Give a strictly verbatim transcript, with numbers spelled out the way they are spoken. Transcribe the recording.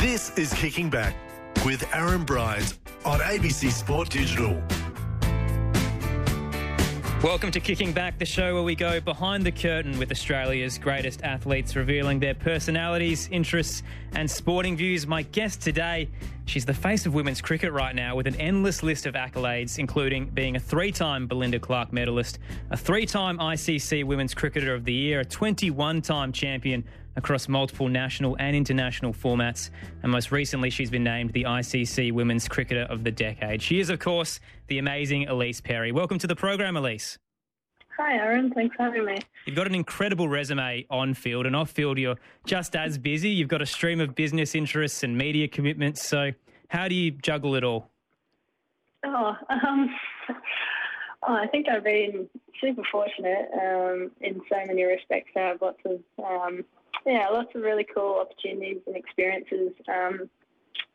This is Kicking Back with Aaron Bryant on A B C Sport Digital. Welcome to Kicking Back, the show where we go behind the curtain with Australia's greatest athletes, revealing their personalities, interests and sporting views. My guest today, she's the face of women's cricket right now with an endless list of accolades, including being a three-time Belinda Clark medalist, a three-time I C C Women's Cricketer of the Year, a twenty-one-time champion across multiple national and international formats, and most recently she's been named the I C C Women's Cricketer of the Decade. She is, of course, the amazing Ellyse Perry. Welcome to the program, Ellyse. Hi, Aaron. Thanks for having me. You've got an incredible resume on field, and off field you're just as busy. You've got a stream of business interests and media commitments, so how do you juggle it all? Oh, um, oh I think I've been super fortunate um, in so many respects. I have lots of, um, yeah, lots of really cool opportunities and experiences um,